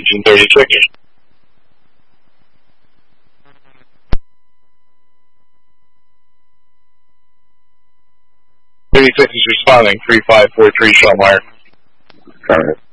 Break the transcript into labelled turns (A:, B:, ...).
A: engine 30 tricky. 36 is responding, 3543 Shellmeyer.
B: Alright.